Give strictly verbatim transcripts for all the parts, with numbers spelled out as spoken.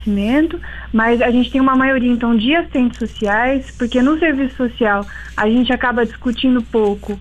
mas a gente tem uma maioria, então, de assistentes sociais, porque no serviço social a gente acaba discutindo pouco.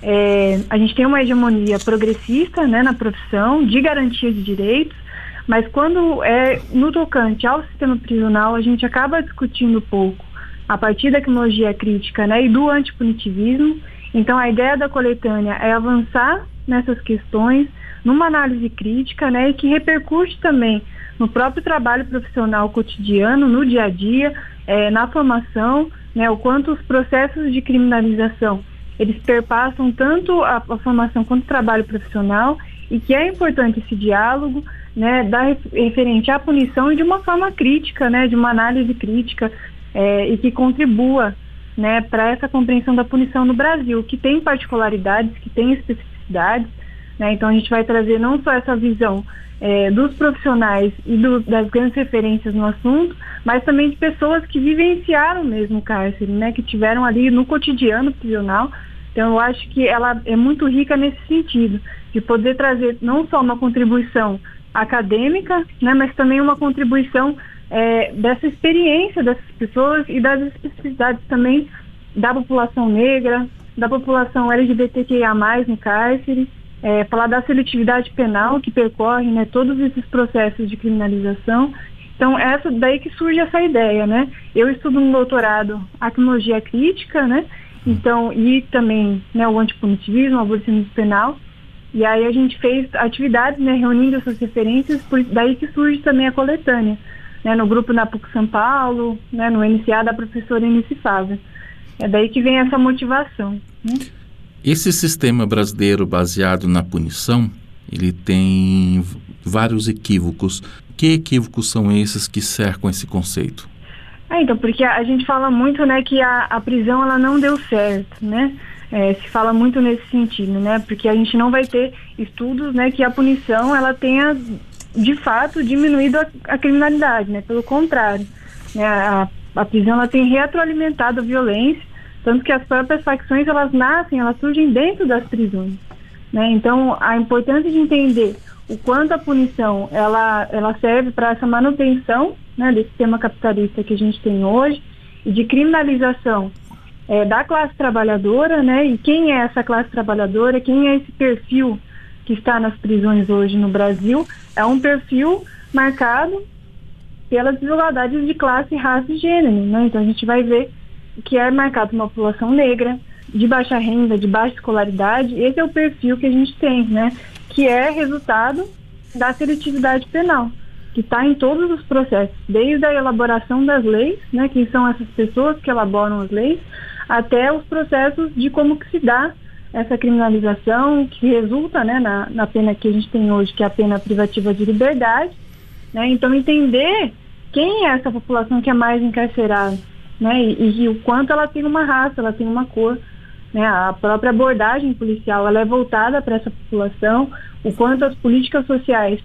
É, a gente tem uma hegemonia progressista, né, na profissão, de garantia de direitos, mas quando é no tocante ao sistema prisional, a gente acaba discutindo pouco a partir da criminologia crítica, né, e do antipunitivismo. Então, a ideia da coletânea é avançar nessas questões, numa análise crítica, né, e que repercute também no próprio trabalho profissional cotidiano, no dia a dia, é, na formação, né, o quanto os processos de criminalização, eles perpassam tanto a, a formação quanto o trabalho profissional, e que é importante esse diálogo, né, da, referente à punição e de uma forma crítica, né, de uma análise crítica, é, e que contribua, né, para essa compreensão da punição no Brasil, que tem particularidades, que tem especificidades, né, então a gente vai trazer não só essa visão É, dos profissionais e do, das grandes referências no assunto, mas também de pessoas que vivenciaram mesmo o cárcere, né, que tiveram ali no cotidiano prisional. Então eu acho que ela é muito rica nesse sentido, de poder trazer não só uma contribuição acadêmica, né, mas também uma contribuição é, dessa experiência dessas pessoas e das especificidades também da população negra, da população L G B T Q I A mais, no cárcere. É, falar da seletividade penal que percorre, né, todos esses processos de criminalização. Então, essa daí que surge essa ideia, né? Eu estudo no doutorado a criminologia crítica, né? Então, e também, né, o antipunitivismo, o abolicionismo penal. E aí a gente fez atividades, né, reunindo essas referências, por daí que surge também a coletânea, né, no grupo na P U C São Paulo, né, no N C A da professora Enice Fávia. É daí que vem essa motivação, né? Esse sistema brasileiro baseado na punição, ele tem vários equívocos. Que equívocos são esses que cercam esse conceito? É, então, porque a, a gente fala muito, né, que a, a prisão ela não deu certo, né? É, se fala muito nesse sentido, né? Porque a gente não vai ter estudos, né, que a punição ela tenha, de fato, diminuído a, a criminalidade, né? Pelo contrário, né? A, a prisão ela tem retroalimentado a violência, tanto que as próprias facções, elas nascem, elas surgem dentro das prisões, né? Então, a importância de entender o quanto a punição, ela, ela serve para essa manutenção, né, desse sistema capitalista que a gente tem hoje, e de criminalização é, da classe trabalhadora, né? E quem é essa classe trabalhadora, quem é esse perfil que está nas prisões hoje no Brasil, é um perfil marcado pelas desigualdades de classe, raça e gênero, né? Então, a gente vai ver que é marcado uma população negra, de baixa renda, de baixa escolaridade. Esse é o perfil que a gente tem, né? Que é resultado da seletividade penal, que está em todos os processos, desde a elaboração das leis, né? Quem são essas pessoas que elaboram as leis, até os processos de como que se dá essa criminalização, que resulta, né, na, na pena que a gente tem hoje, que é a pena privativa de liberdade, né? Então, entender quem é essa população que é mais encarcerada, né, e, e o quanto ela tem uma raça, ela tem uma cor, né, a própria abordagem policial ela é voltada para essa população, o quanto as políticas sociais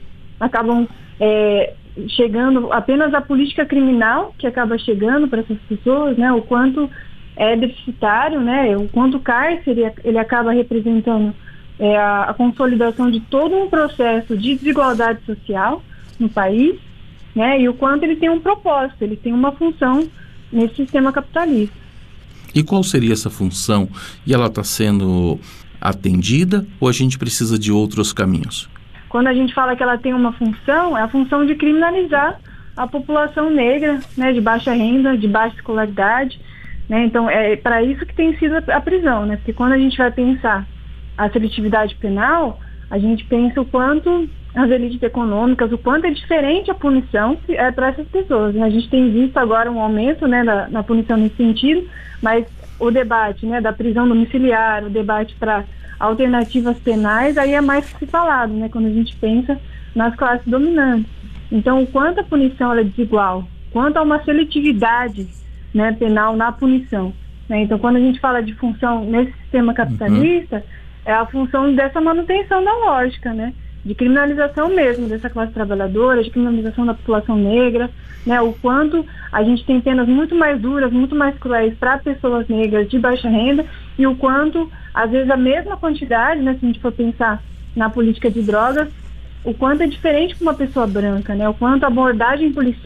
acabam é, chegando, apenas a política criminal que acaba chegando para essas pessoas, né, o quanto é deficitário, né, o quanto o cárcere ele acaba representando é, a, a consolidação de todo um processo de desigualdade social no país, né, e o quanto ele tem um propósito, ele tem uma função nesse sistema capitalista. E qual seria essa função? E ela está sendo atendida ou a gente precisa de outros caminhos? Quando a gente fala que ela tem uma função, é a função de criminalizar a população negra, né, de baixa renda, de baixa escolaridade, né? Então é para isso que tem sido a prisão, né? Porque quando a gente vai pensar a seletividade penal, a gente pensa o quanto as elites econômicas, o quanto é diferente a punição é, para essas pessoas, né? A gente tem visto agora um aumento, né, na, na punição nesse sentido, mas o debate, né, da prisão domiciliar, o debate para alternativas penais, aí é mais que se falado, né, quando a gente pensa nas classes dominantes. Então, o quanto a punição ela é desigual, quanto há uma seletividade, né, penal na punição, né? Então, quando a gente fala de função nesse sistema capitalista, uhum. é a função dessa manutenção da lógica, né, de criminalização mesmo dessa classe trabalhadora, de criminalização da população negra, né, o quanto a gente tem penas muito mais duras, muito mais cruéis para pessoas negras de baixa renda, e o quanto, às vezes, a mesma quantidade, né, se a gente for pensar na política de drogas, o quanto é diferente com uma pessoa branca, né? O quanto a abordagem policial